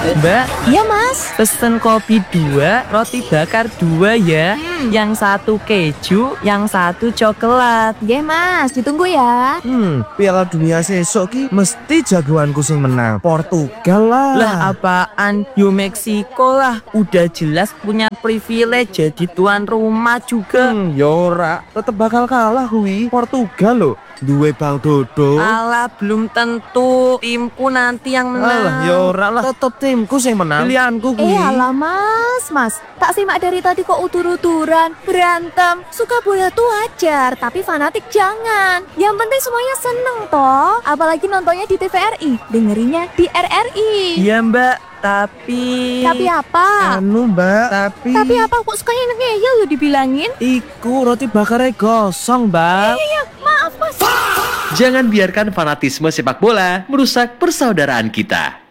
Mbak, Iya mas. pesen kopi 2, roti bakar 2 ya. Yang satu keju, yang satu coklat. Iya mas, ditunggu ya. Piala Dunia sesok ki mesti jagoanku sing menang. Portugal lah. Lah apaan? Yo Meksiko lah. Udah jelas punya privilege jadi tuan rumah juga. Yora, tetep bakal kalah kuwi. Portugal loh. Duwe Bang Dodo. Alah belum tentu timku nanti yang menang. Alah, Yora lah. Tetep timku sing menang. Pilihanku kuwi. Alah mas. Tak simak dari tadi kok utur-uturan. Berantem, suka bola tuh wajar, tapi fanatik jangan. Yang penting semuanya seneng toh. Apalagi nontonnya di TVRI, dengerinnya di RRI. Iya Mbak, tapi Tapi apa? Mbak, Tapi apa kok sukanya ngeyel lo dibilangin? iku roti bakarnya gosong, Mbak. Iya, maaf mas. Jangan biarkan fanatisme sepak bola merusak persaudaraan kita.